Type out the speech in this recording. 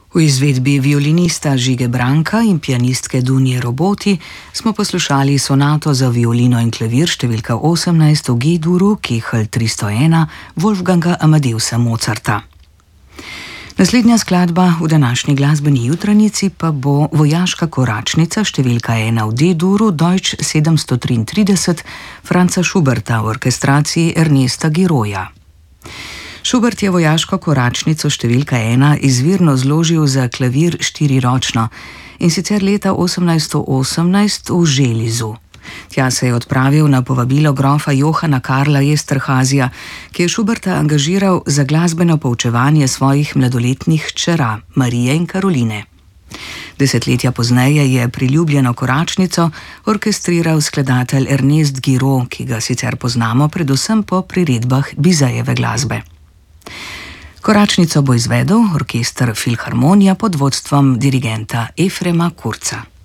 V izvedbi violinista Žige Branka in pianistke Dunje Roboti smo poslušali sonato za violino in klavir številka 18 v G-duru, Kehl 301, Wolfganga Amadeusa Mozarta. Naslednja skladba v današnji glasbeni jutranici pa bo Vojaška koračnica številka 1 v D-duru, Deutsch 733, Franza Schuberta v orkestraciji Ernesta Giroja. Schubert je Vojaško koračnico številka 1 izvirno zložil za klavir štiriročno, in sicer leta 1818 v Želizu. Tja se je odpravil na povabilo grofa Johana Karla Esterházija, ki je Schuberta angažiral za glasbeno poučevanje svojih mladoletnih hčera, Marije in Karoline. Desetletja pozneje je priljubljeno koračnico orkestriral skladatelj Ernest Giro, ki ga sicer poznamo predvsem po priredbah Bizajeve glasbe. Koračnico bo izvedel orkester Filharmonija pod vodstvom dirigenta Efrema Kurza.